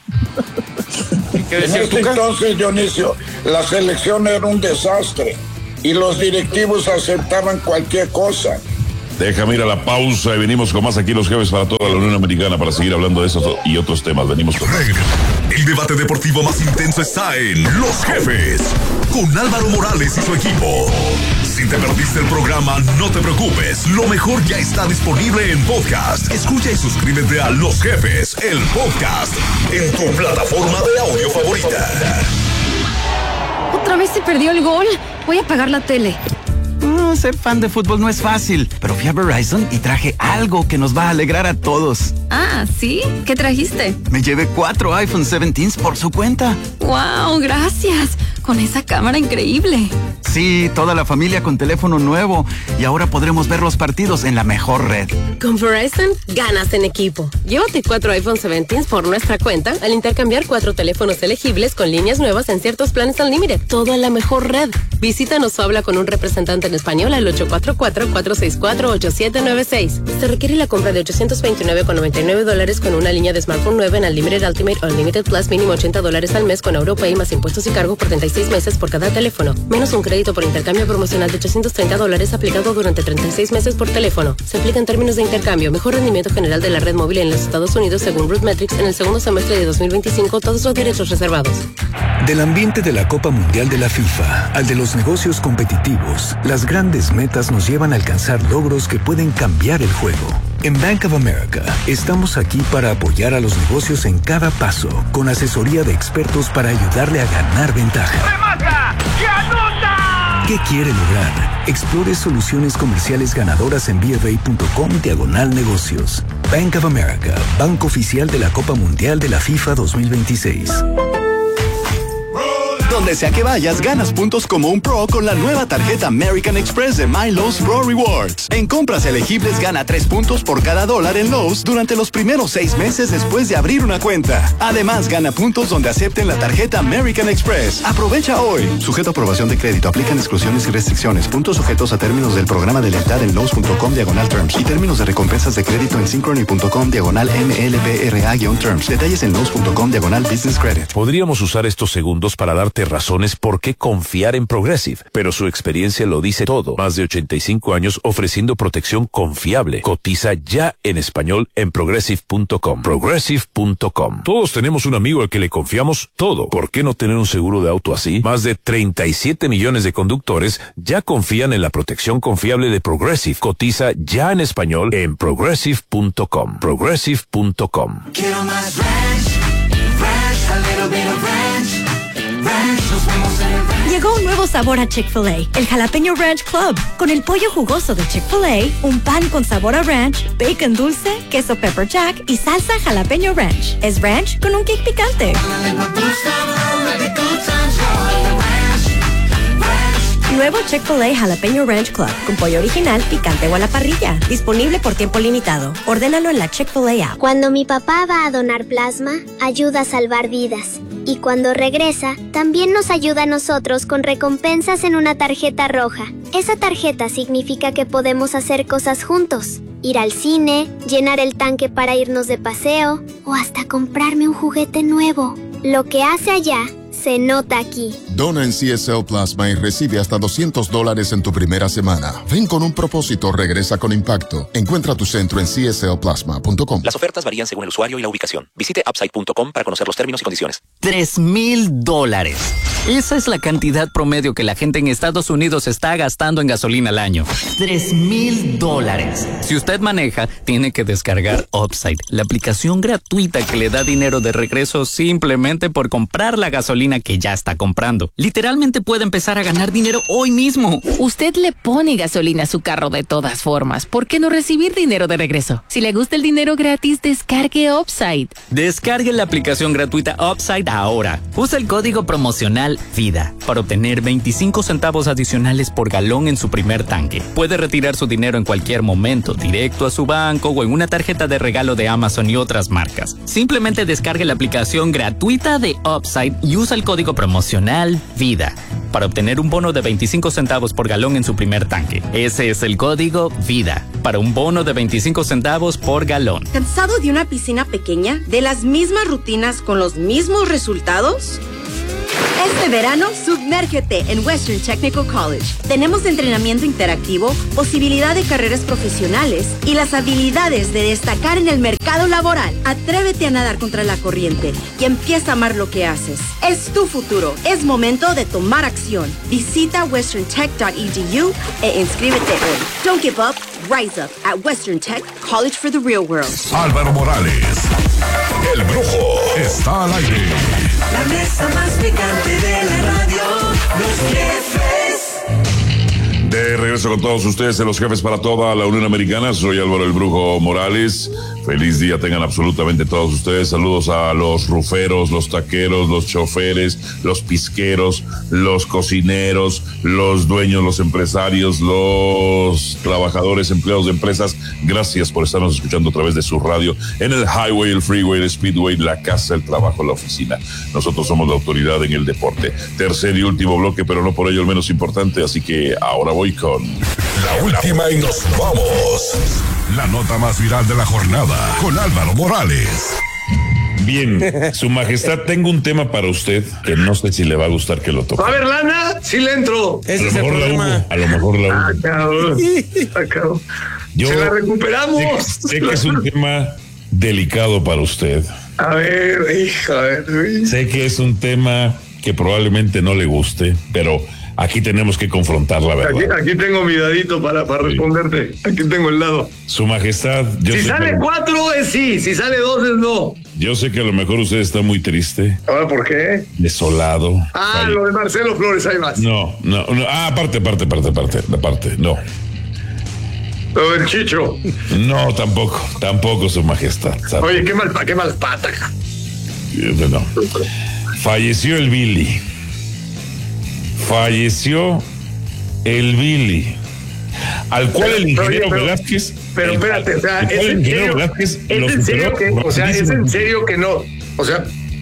S4: En ese entonces, Dionisio, la selección era un desastre y los directivos aceptaban cualquier cosa.
S1: Déjame ir a la pausa y venimos con más aquí Los Jefes para toda la Unión Americana para seguir hablando de esos y otros temas. Venimos con
S6: el debate deportivo más intenso está en Los Jefes con Álvaro Morales y su equipo. Si te perdiste el programa, no te preocupes. Lo mejor ya está disponible en podcast. Escucha y suscríbete a Los Jefes, el podcast, en tu plataforma de audio favorita.
S10: ¿Otra vez se perdió el gol? Voy a apagar la tele.
S11: Ser fan de fútbol no es fácil, pero fui a Verizon y traje algo que nos va a alegrar a todos.
S10: Ah, ¿sí? ¿Qué trajiste?
S11: Me llevé 4 iPhone 17s por su cuenta.
S10: ¡Wow! Gracias. Con esa cámara increíble.
S11: Sí, toda la familia con teléfono nuevo. Y ahora podremos ver los partidos en la mejor red.
S12: Con Verizon, ganas en equipo. Llévate 4 iPhone 17s por nuestra cuenta al intercambiar 4 teléfonos elegibles con líneas nuevas en ciertos planes Unlimited. Todo en la mejor red. Visítanos o habla con un representante en español al 844-464-8796. Se requiere la compra de $829.99 con una línea de smartphone nueva en Unlimited Ultimate o Unlimited Plus, mínimo $80 al mes con AuroPay más impuestos y cargo por 36 meses por cada teléfono. Menos un crédito por intercambio promocional de $830 aplicado durante 36 meses por teléfono. Se aplica en términos de intercambio. Mejor rendimiento general de la red móvil en los Estados Unidos según RootMetrics en el segundo semestre de 2025. Todos los derechos reservados.
S13: Del ambiente de la Copa Mundial de la FIFA al de los negocios competitivos, las grandes metas nos llevan a alcanzar logros que pueden cambiar el juego. En Bank of America estamos aquí para apoyar a los negocios en cada paso, con asesoría de expertos para ayudarle a ganar ventaja.
S23: ¡Remata! ¡Y anota!
S13: ¿Qué quiere lograr? Explore soluciones comerciales ganadoras en BofA.com/negocios. Bank of America, banco oficial de la Copa Mundial de la FIFA 2026.
S14: Donde sea que vayas, ganas puntos como un pro con la nueva tarjeta American Express de My Lowe's Pro Rewards. En compras elegibles, gana 3 puntos por cada $1 en Lowe's durante los primeros 6 meses después de abrir una cuenta. Además, gana puntos donde acepten la tarjeta American Express. Aprovecha hoy. Sujeto a aprobación de crédito. Aplican exclusiones y restricciones. Puntos sujetos a términos del programa de lealtad en Lowe's.com/terms y términos de recompensas de crédito en Synchrony.com/MLBRA-terms. Detalles en Lowe's.com/business credit.
S15: Podríamos usar estos segundos para darte razones por qué confiar en Progressive, pero su experiencia lo dice todo. Más de 85 años ofreciendo protección confiable. Cotiza ya en español en Progressive.com. Progressive.com. Todos tenemos un amigo al que le confiamos todo. ¿Por qué no tener un seguro de auto así? Más de 37 millones de conductores ya confían en la protección confiable de Progressive. Cotiza ya en español en Progressive.com. Progressive.com.
S20: Quiero más ranch, a little bit of ranch.
S10: Llegó un nuevo sabor a Chick-fil-A, el Jalapeño Ranch Club, con el pollo jugoso de Chick-fil-A, un pan con sabor a ranch, bacon dulce, queso pepper jack y salsa jalapeño ranch. Es ranch con un kick picante. Nuevo Chick-fil-A Jalapeño Ranch Club, con pollo original, picante o a la parrilla. Disponible por tiempo limitado. Ordénalo en la Chick-fil-A app.
S27: Cuando mi papá va a donar plasma, ayuda a salvar vidas. Y cuando regresa, también nos ayuda a nosotros con recompensas en una tarjeta roja. Esa tarjeta significa que podemos hacer cosas juntos. Ir al cine, llenar el tanque para irnos de paseo o hasta comprarme un juguete nuevo. Lo que hace allá se nota aquí.
S28: Dona en CSL Plasma y recibe hasta $200 en tu primera semana. Ven con un propósito, regresa con impacto. Encuentra tu centro en cslplasma.com.
S29: Las ofertas varían según el usuario y la ubicación. Visite upside.com para conocer los términos y condiciones.
S30: $3,000. Esa es la cantidad promedio que la gente en Estados Unidos está gastando en gasolina al año. $3,000. Si usted maneja, tiene que descargar Upside, la aplicación gratuita que le da dinero de regreso simplemente por comprar la gasolina gasolina que ya está comprando. Literalmente puede empezar a ganar dinero hoy mismo.
S7: Usted le pone gasolina a su carro de todas formas. ¿Por qué no recibir dinero de regreso? Si le gusta el dinero gratis, descargue Upside.
S30: Descargue la aplicación gratuita Upside ahora. Usa el código promocional VIDA para obtener 25 centavos adicionales por galón en su primer tanque. Puede retirar su dinero en cualquier momento, directo a su banco o en una tarjeta de regalo de Amazon y otras marcas. Simplemente descargue la aplicación gratuita de Upside y usa el código promocional VIDA para obtener un bono de 25 centavos por galón en su primer tanque. Ese es el código VIDA para un bono de 25 centavos por galón.
S8: ¿Cansado de una piscina pequeña? ¿De las mismas rutinas con los mismos resultados? Este verano, sumérgete en Western Technical College. Tenemos entrenamiento interactivo, posibilidad de carreras profesionales y las habilidades de destacar en el mercado laboral. Atrévete a nadar contra la corriente y empieza a amar lo que haces. Es tu futuro. Es momento de tomar acción. Visita westerntech.edu e inscríbete hoy. Don't give up. Rise up at Western Tech College for the Real World.
S6: Álvaro Morales, el Brujo, está al aire.
S20: La mesa más picante de la radio, los jefes.
S1: De regreso con todos ustedes, los jefes para toda la Unión Americana. Soy Álvaro el Brujo Morales. Feliz día tengan absolutamente todos ustedes. Saludos a los ruferos, los taqueros, los choferes, los pisqueros, los cocineros, los dueños, los empresarios, los trabajadores, empleados de empresas. Gracias por estarnos escuchando a través de su radio en el highway, el freeway, el speedway, la casa, el trabajo, la oficina. Nosotros somos la autoridad en el deporte. Tercer y último bloque, pero no por ello el menos importante. Así que ahora voy con
S6: la última y nos vamos. La nota más viral de la jornada con Álvaro Morales.
S1: Bien, Su Majestad, tengo un tema para usted que no sé si le va a gustar que lo toque.
S9: A ver, lana, sí le entro.
S1: Ese es el problema. A lo mejor la hubo.
S9: Cabrón.
S1: Yo
S9: se la recuperamos.
S1: Sé que es un tema delicado para usted.
S9: A ver, hija, a ver.
S1: Sé que es un tema que probablemente no le guste, pero aquí tenemos que confrontar la verdad.
S9: Aquí tengo mi dadito para responderte. Aquí tengo el dado.
S1: Su Majestad,
S9: si sale 4 es sí, si sale 2 es no.
S1: Yo sé que a lo mejor usted está muy triste.
S9: ¿Ahora por qué?
S1: Desolado.
S9: Lo de Marcelo Flores, ahí vas.
S1: No. Aparte, no.
S9: Lo del Chicho.
S1: No, tampoco, Su Majestad.
S9: Oye, qué mal pata.
S1: No. Falleció el Billy. Al cual el ingeniero Velázquez.
S9: Pero espérate, o sea, ¿es en serio que no? O sea,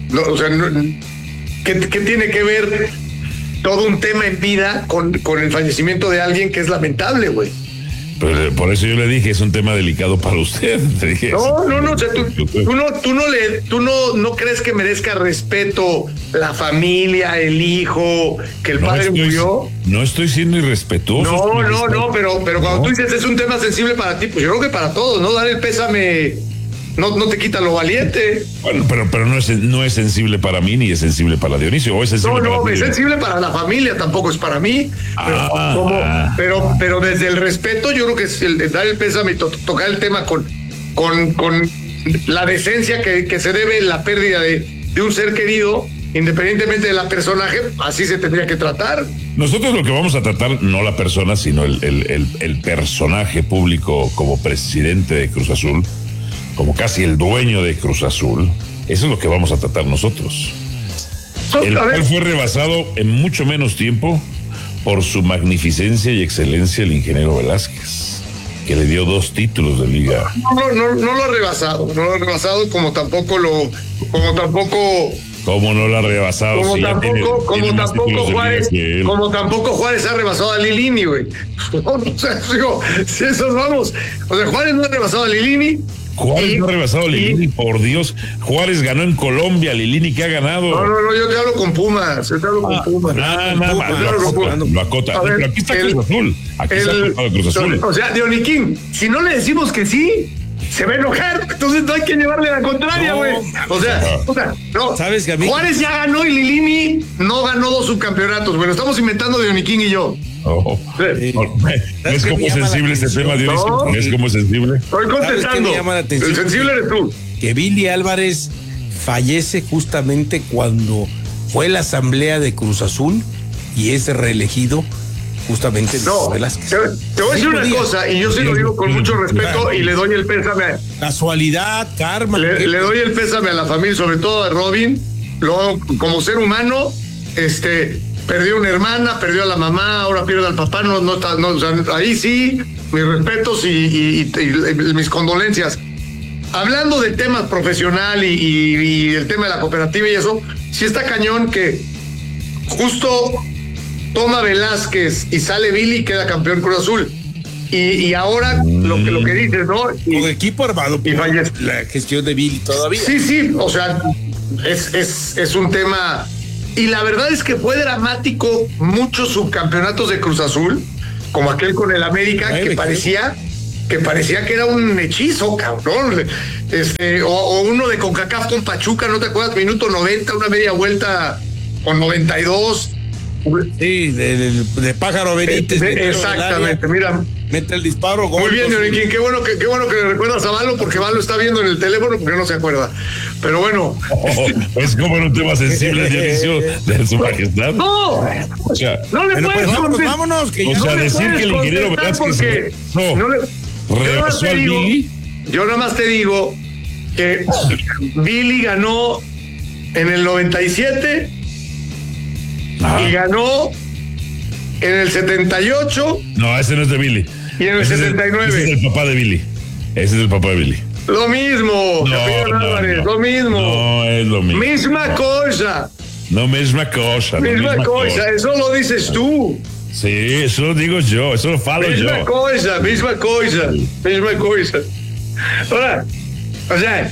S9: ¿qué tiene que ver todo un tema en vida con el fallecimiento de alguien que es lamentable, güey?
S1: Pero por eso yo le dije, es un tema delicado para usted.
S9: No, o sea, tú no crees que merezca respeto la familia, el hijo, que el padre murió.
S1: No estoy siendo irrespetuoso.
S9: No, pero cuando tú dices es un tema sensible para ti, pues yo creo que para todos, ¿no? Dar el pésame no te quita lo valiente.
S1: Bueno, pero no es sensible para mí ni es sensible para Dionisio. ¿O es sensible
S9: es sensible para la familia, tampoco es para mí. Pero desde el respeto, yo creo que es el dar el pésame y tocar el tema con la decencia que se debe la pérdida de un ser querido, independientemente de la personaje, así se tendría que tratar.
S1: Nosotros lo que vamos a tratar, no la persona, sino el personaje público como presidente de Cruz Azul, como casi el dueño de Cruz Azul. Eso es lo que vamos a tratar nosotros. El cual fue rebasado en mucho menos tiempo por su magnificencia y excelencia el ingeniero Velázquez, que le dio 2 títulos de liga.
S9: No lo ha rebasado, como tampoco
S1: ¿Cómo no lo ha rebasado?
S9: Como tampoco Juárez ha rebasado a Lilini, güey. Si esos vamos. O sea, Juárez no ha rebasado a Lilini.
S1: Juárez no ha rebasado a Lilini, por Dios. Juárez ganó en Colombia, Lilini, ¿qué ha ganado?
S9: No, yo te hablo con Pumas.
S1: Lo acota. Pero aquí está Cruz Azul. Aquí está Cruz Azul.
S9: O sea, Dioniquín, si no le decimos que sí, se va a enojar, entonces no hay que llevarle la contraria, güey. O sea, no. ¿Sabes que a mí? Juárez ya ganó y Lilini no ganó 2 subcampeonatos. Bueno, estamos inventando Dioniquín y yo.
S1: ¿Es como sensible este tema, Dionisio? ¿Es como sensible?
S9: Estoy contestando. El sensible eres tú.
S3: Que Billy Álvarez fallece justamente cuando fue la asamblea de Cruz Azul y es reelegido justamente Velázquez.
S9: Te voy a decir una cosa, y yo sí lo digo con mucho respeto y le doy el pésame.
S3: Casualidad, karma.
S9: Le doy el pésame a la familia, sobre todo a Robin. Luego, como ser humano, perdió una hermana, perdió a la mamá, ahora pierde al papá, o sea, ahí sí, mis respetos y mis condolencias. Hablando del tema profesional y el tema de la cooperativa y eso, sí está cañón que justo toma Velázquez y sale Billy y queda campeón Cruz Azul. Y ahora lo que dices, ¿no?
S3: Con equipo armado y fallece la gestión de Billy todavía.
S9: Sí, o sea, es un tema. Y la verdad es que fue dramático muchos subcampeonatos de Cruz Azul, como aquel con el América, que parecía que era un hechizo, cabrón. O uno de CONCACAF con Pachuca, ¿no te acuerdas? Minuto 90, una media vuelta con 92.
S3: Sí, de Pájaro Benítez.
S9: Exactamente, mira.
S3: Mete el disparo.
S9: Muy bien, Yoriquín, qué bueno que le recuerdas a Valo, porque Valo está viendo en el teléfono porque no se acuerda. Pero bueno.
S1: Es como en un tema sensible, Dionisio, de su majestad.
S9: No,
S1: o sea,
S9: no le puedes
S3: contestar. Vámonos, que
S1: o sea, decir que el ingeniero Velázquez rebasó al Billy.
S9: Yo nada más te digo que Billy ganó en el 97 y ganó en el 78.
S1: No, ese no es de Billy.
S9: Y en el 79.
S1: Ese es el papá de Billy. Ese es el papá de Billy.
S9: Lo mismo, Álvarez, lo mismo.
S1: No es lo mismo.
S9: Misma cosa.
S1: No, misma cosa.
S9: Misma cosa, eso lo dices tú.
S1: Sí, eso lo digo yo, eso lo falo yo.
S9: Misma cosa. Ahora, o sea,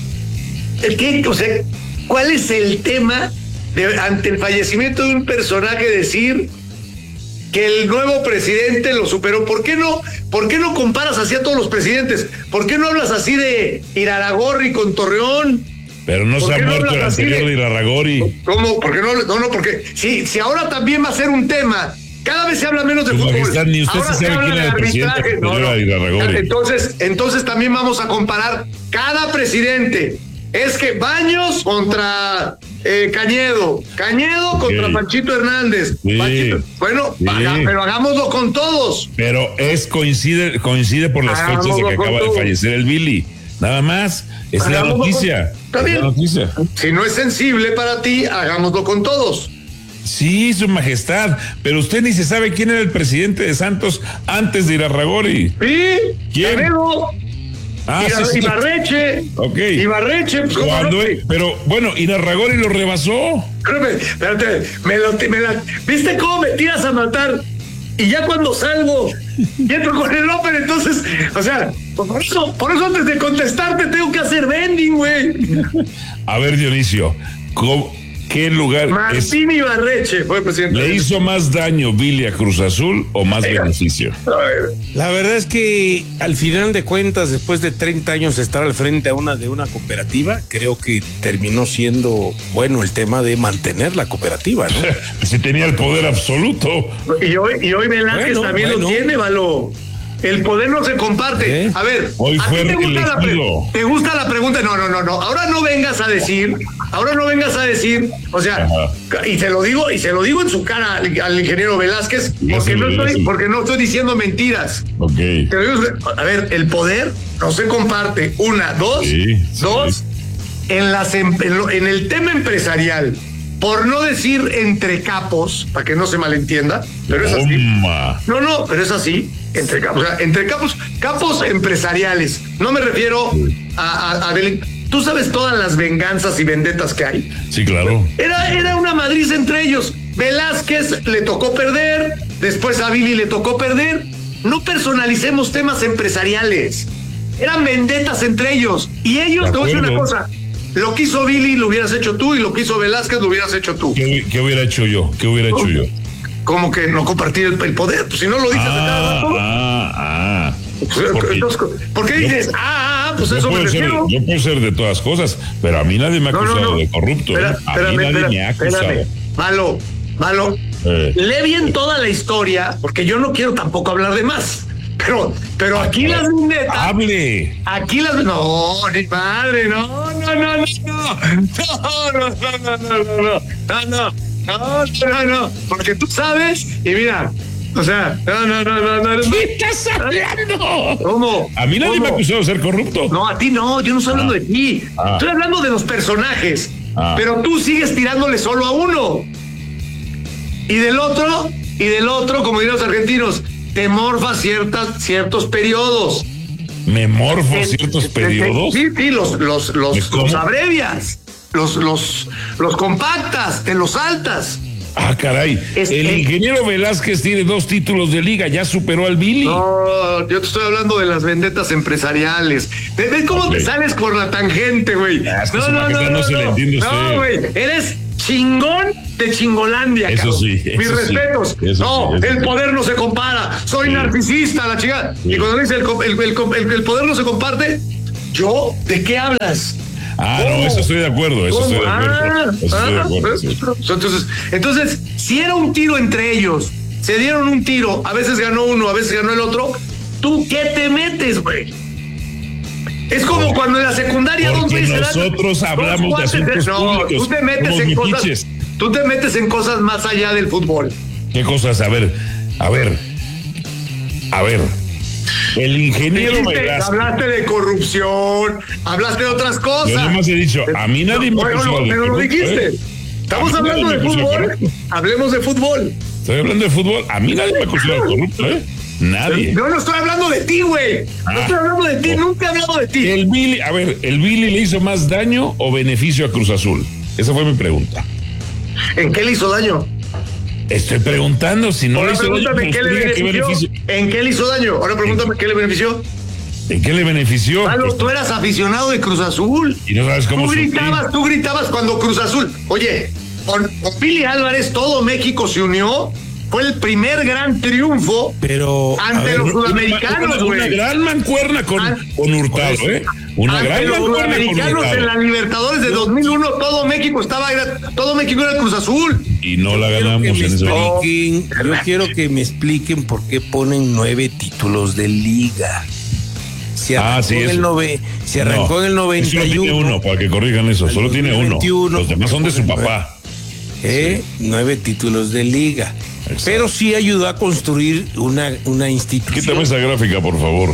S9: ¿cuál es el tema ante el fallecimiento de un personaje decir que el nuevo presidente lo superó? ¿Por qué no comparas así a todos los presidentes? ¿Por qué no hablas así de Irarrágorri con Torreón?
S1: Pero no se ha muerto el anterior de Irarrágorri.
S9: ¿Cómo? ¿Por qué no? Porque si ahora también va a ser un tema. Cada vez se habla menos de fútbol.
S1: Ni usted
S9: ahora
S1: se sabe quién era el presidente.
S9: Entonces también vamos a comparar cada presidente. Es que Baños contra Cañedo contra Panchito Hernández.
S1: Sí.
S9: Bueno, sí. Pero hagámoslo con todos.
S1: Pero coincide por las fechas de que acaba de fallecer el Billy. Nada más. Es la noticia.
S9: Está bien. Si no es sensible para ti, hagámoslo con todos.
S1: Sí, su majestad, pero usted ni se sabe quién era el presidente de Santos antes de Irarrágorri.
S9: Sí,
S1: ¿quién?
S9: Canedo.
S1: Sí.
S9: Ibarreche.
S1: Ok.
S9: Ibarreche.
S1: Pero bueno, Irarrágorri lo rebasó.
S9: Espérate, ¿viste cómo me tiras a matar? Y ya cuando salgo y entro con el Open, entonces, o sea, por eso antes de contestarte tengo que hacer vending, güey.
S1: A ver, Dionisio, ¿qué lugar
S9: Martín Ibarreche fue presidente?
S1: ¿Le hizo más daño Billy a Cruz Azul o más beneficio?
S3: La verdad es que al final de cuentas, después de 30 años de estar al frente de una cooperativa, creo que terminó siendo bueno el tema de mantener la cooperativa, ¿no?
S1: Si tenía el poder absoluto.
S9: Y hoy Velázquez también lo tiene, Valo. El poder no se comparte. A ver,
S1: hoy fue
S9: ¿te gusta la pregunta? No. Ahora no vengas a decir, o sea, y se lo digo en su cara al ingeniero Velázquez, porque no estoy diciendo mentiras.
S1: Okay.
S9: A ver, el poder no se comparte. Una, dos, en el tema empresarial, por no decir entre capos, para que no se malentienda, pero es así. No, pero es así. Entre capos empresariales. No me refiero a tú sabes todas las venganzas y vendetas que hay.
S1: Sí, claro.
S9: Era una madriz entre ellos. Velázquez le tocó perder, después a Billy le tocó perder. No personalicemos temas empresariales. Eran vendetas entre ellos. Y ellos, te voy a decir una cosa. Lo que hizo Billy lo hubieras hecho tú, y lo que hizo Velázquez lo hubieras hecho tú.
S1: ¿Qué hubiera hecho yo?
S9: Como que no compartir el poder, pues si no lo dices a cada rato. ¿Por qué dices? Pues eso me refiero.
S1: Yo puedo ser de todas cosas, pero a mí nadie me ha acusado de corrupto. Nadie me ha acusado.
S9: Malo. Lee bien toda la historia, porque yo no quiero tampoco hablar de más. Pero aquí las vendetas.
S1: ¡Hable!
S9: Aquí las. No, ni madre, no. No. Porque tú sabes, y mira. O sea, no.
S1: ¿Qué estás hablando?
S9: ¿Cómo?
S1: A mí nadie me ha acusado de ser corrupto.
S9: No, a ti no, yo no estoy hablando de ti. Estoy hablando de los personajes. Pero tú sigues tirándole solo a uno. Y del otro, como dirán los argentinos, te morfas ciertos periodos.
S1: ¿Me morfo ciertos periodos?
S9: Sí, los abrevias, los compactas, te los saltas.
S1: Ah, caray. El ingeniero Velázquez tiene 2 títulos de liga, ya superó al Billy.
S9: No, yo te estoy hablando de las vendetas empresariales. ¿Ves cómo te sales por la tangente, güey?
S1: No se le entiende a usted.
S9: No, güey, eres chingón de Chingolandia.
S1: Eso
S9: cabrón.
S1: sí.
S9: Mis respetos. El poder no se compara. Soy narcisista, la chica. Sí. Y cuando dice el poder no se comparte, ¿de qué hablas?
S1: No, eso estoy de acuerdo.
S9: Entonces, si era un tiro entre ellos, se dieron un tiro, a veces ganó uno, a veces ganó el otro, ¿tú qué te metes, güey? Es como cuando en la secundaria
S1: nosotros hablamos de asuntos públicos.
S9: Tú te metes en cosas más allá del fútbol.
S1: ¿Qué cosas? A ver. El ingeniero Velázquez.
S9: Hablaste de corrupción, hablaste de otras cosas.
S1: Yo nomás he dicho, a mí nadie me acusó.
S9: Pero lo dijiste. Estamos hablando de fútbol. Hablemos de fútbol.
S1: Estoy hablando de fútbol. A mí nadie me acusó de corrupto, Nadie.
S9: Yo no estoy hablando de ti, güey. No estoy hablando de ti, nunca he hablado de ti.
S1: ¿El Billy le hizo más daño o beneficio a Cruz Azul? Esa fue mi pregunta.
S9: ¿En qué le hizo daño?
S1: Estoy preguntando si no le hizo daño.
S9: ¿En qué le hizo daño? Ahora pregúntame qué le benefició.
S1: ¿En qué le benefició?
S9: Tú eras aficionado de Cruz Azul.
S1: Y no sabes cómo
S9: tú gritabas cuando Cruz Azul. Oye, con Billy Álvarez todo México se unió. Fue el primer gran triunfo ante los sudamericanos, güey.
S1: Una gran mancuerna con Hurtado, Una gran mancuerna con
S9: sudamericanos en la Libertadores de 2001, todo México era Cruz Azul.
S1: Y no la ganamos en ese
S3: momento. Yo quiero que me expliquen por qué ponen 9 títulos de liga. Se arrancó en el 91.
S1: Solo tiene uno, para que corrijan eso. Solo tiene uno. Los demás son de su papá.
S3: 9 títulos de liga. Exacto. Pero sí ayudó a construir una institución.
S1: Quítame esa gráfica, por favor.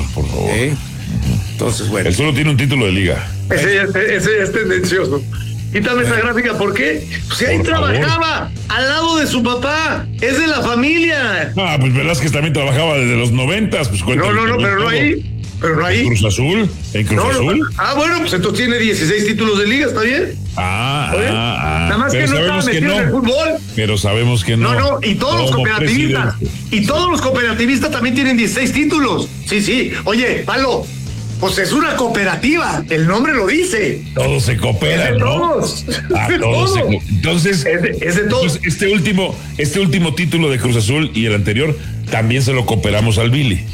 S3: Entonces, bueno.
S1: Él solo tiene un título de liga.
S9: Ese es tendencioso. Quítame esa gráfica, ¿por qué? Pues ahí trabajaba al lado de su papá. Es de la familia.
S1: Pues Velázquez también trabajaba desde los 90. Pues
S9: pero no ahí. Pero no ahí.
S1: ¿En Cruz Azul?
S9: Bueno, pues entonces tiene 16 títulos de liga, ¿está bien? Nada más que no estaba metido en el fútbol.
S1: Pero sabemos que no.
S9: No, y todos los cooperativistas. Y todos los cooperativistas también tienen 16 títulos. Sí. Oye, Palo, pues es una cooperativa. El nombre lo dice.
S1: Todos se cooperan, ¿no?
S9: Todos.
S1: Todos. Entonces,
S9: es de todos.
S1: Este último título de Cruz Azul y el anterior también se lo cooperamos al Billy.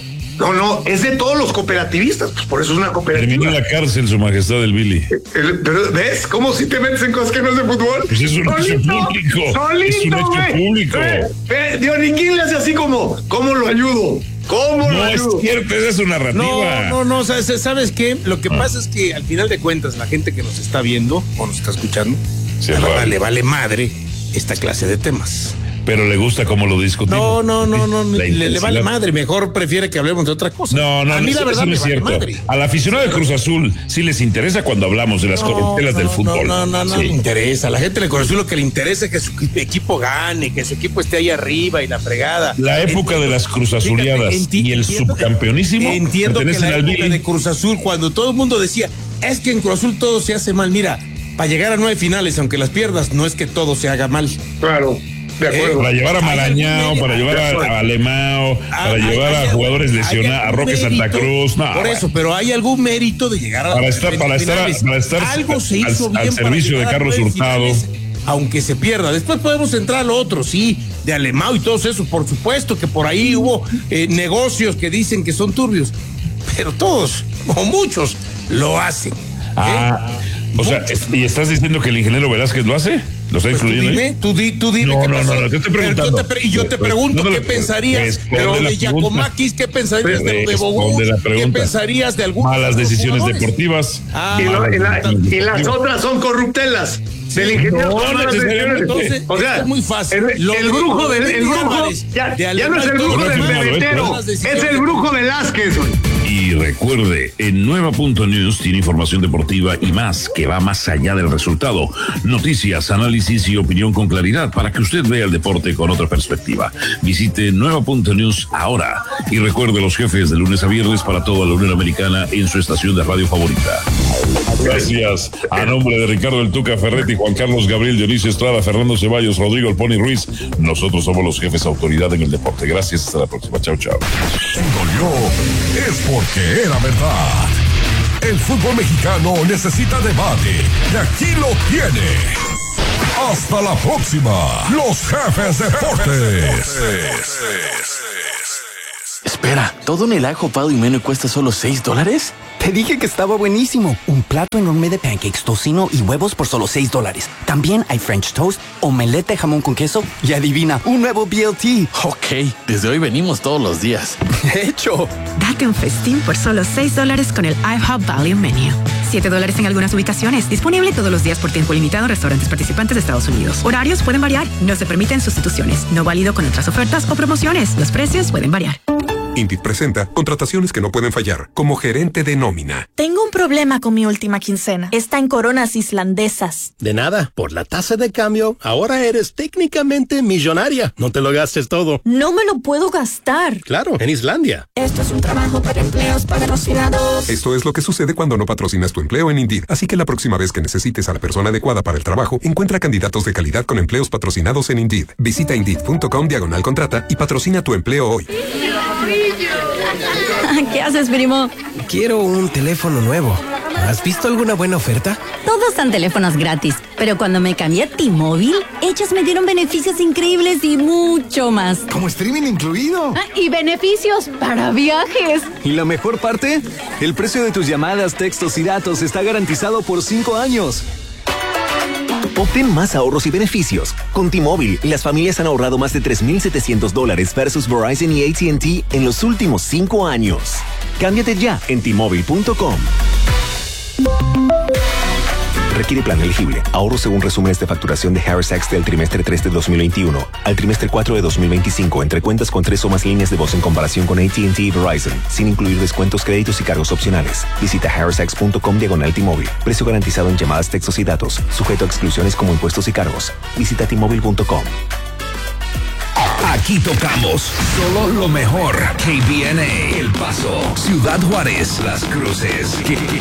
S9: No, es de todos los cooperativistas, pues por eso es una cooperativa.
S1: Terminó en la cárcel su majestad el Billy.
S9: Pero ¿ves cómo si te metes en cosas que no es de fútbol?
S1: Pues es un hecho público. Es un hecho público.
S9: Dioniquín le hace así como, ¿cómo lo ayudo?
S1: No es cierto, esa es su narrativa.
S3: No, ¿sabes qué? Lo que pasa es que al final de cuentas la gente que nos está viendo o nos está escuchando le vale madre esta clase de temas.
S1: Pero le gusta cómo lo discutimos.
S3: No, le vale madre, mejor prefiere que hablemos de otra cosa.
S1: No,
S3: a mí la verdad
S1: no es cierto. Al aficionado de Cruz Azul sí les interesa cuando hablamos de las corruptelas del fútbol.
S3: No le interesa. A la gente de Cruz Azul lo que le interesa es que su equipo gane, que su equipo esté ahí arriba y la fregada.
S1: La época de las Cruz Azuleadas y el subcampeonísimo
S3: entiendo que la época de Cruz Azul, cuando todo el mundo decía, es que en Cruz Azul todo se hace mal. Mira, para llegar a 9 finales, aunque las pierdas, no es que todo se haga mal.
S9: Claro. De acuerdo.
S1: Para llevar a Marañao, para llevar a Alemao, para llevar a jugadores lesionados, a Roque Santa Cruz.
S3: Por eso, pero hay algún mérito de llegar a
S1: para estar
S3: algo se hizo bien
S1: al servicio de Carlos Hurtado.
S3: Aunque se pierda. Después podemos entrar a lo otro, sí, de Alemao y todo eso. Por supuesto que por ahí hubo negocios que dicen que son turbios, pero todos, o muchos, lo hacen.
S1: O sea, ¿y estás diciendo que el ingeniero Velázquez lo hace? ¿Lo está incluyendo?
S3: Tú dime.
S1: No, te estoy preguntando.
S3: Y yo te pregunto, ¿qué pensarías de lo de Giacomakis? ¿Qué pensarías de lo de Bogó? ¿Qué pensarías de algunas
S1: malas decisiones deportivas?
S9: Y las otras son corruptelas. Del ingeniero.
S3: Entonces, o sea, es muy fácil.
S9: El brujo ya no es el brujo del bebetero, es el brujo de Velázquez.
S1: Y recuerde, en Nueva.News tiene información deportiva y más que va más allá del resultado. Noticias, análisis y opinión con claridad para que usted vea el deporte con otra perspectiva. Visite Nueva.News ahora y recuerde los jefes de lunes a viernes para toda la Unión Americana en su estación de radio favorita. Gracias. A nombre de Ricardo El Tuca Ferretti, Juan Carlos Gabriel, Dionisio Estrada, Fernando Ceballos, Rodrigo El Pony Ruiz, nosotros somos los jefes autoridad en el deporte. Gracias, hasta la próxima. Chao.
S6: Es porque era verdad. El fútbol mexicano necesita debate y aquí lo tiene. Hasta la próxima, los jefes deportes.
S2: Espera, ¿todo en el ajo Pado y Meno cuesta solo $6?
S16: Te dije que estaba buenísimo. Un plato enorme de pancakes, tocino y huevos por solo $6. También hay French toast, omelette de jamón con queso y adivina, un nuevo BLT.
S2: Ok, desde hoy venimos todos los días.
S16: ¡Hecho!
S17: Date un festín por solo $6 con el IHOP Value Menu. $7 en algunas ubicaciones. Disponible todos los días por tiempo limitado en restaurantes participantes de Estados Unidos. Horarios pueden variar. No se permiten sustituciones. No válido con otras ofertas o promociones. Los precios pueden variar.
S18: Indeed presenta contrataciones que no pueden fallar, como gerente de nómina.
S19: Tengo un problema con mi última quincena. Está en coronas islandesas.
S21: De nada, por la tasa de cambio, ahora eres técnicamente millonaria. No te lo gastes todo.
S19: No me lo puedo gastar.
S21: Claro, en Islandia.
S19: Esto es un trabajo para empleos patrocinados.
S18: Esto es lo que sucede cuando no patrocinas tu empleo en Indeed. Así que la próxima vez que necesites a la persona adecuada para el trabajo, encuentra candidatos de calidad con empleos patrocinados en Indeed. Visita Indeed.com/contrata y patrocina tu empleo hoy.
S19: ¿Qué haces, primo?
S22: Quiero un teléfono nuevo. ¿Has visto alguna buena oferta?
S17: Todos dan teléfonos gratis, pero cuando me cambié a T-Mobile, ellos me dieron beneficios increíbles y mucho más.
S24: ¿Como streaming incluido?
S17: Y beneficios para viajes.
S22: ¿Y la mejor parte? El precio de tus llamadas, textos y datos está garantizado por 5 años.
S25: Obtén más ahorros y beneficios. Con T-Mobile, las familias han ahorrado más de $3,700 versus Verizon y AT&T en los últimos 5 años. Cámbiate ya en T-Mobile.com. Requiere plan elegible. Ahorro según resúmenes de facturación de Harris Sachs del trimestre 3 de 2021 al trimestre 4 de 2025 entre cuentas con 3 o más líneas de voz en comparación con AT&T y Verizon, sin incluir descuentos, créditos y cargos opcionales. Visita harrissax.com/T-Mobile. Precio garantizado en llamadas, textos y datos. Sujeto a exclusiones como impuestos y cargos. Visita T-Mobile.com.
S6: Aquí tocamos solo lo mejor. KBNA, El Paso, Ciudad Juárez, Las Cruces.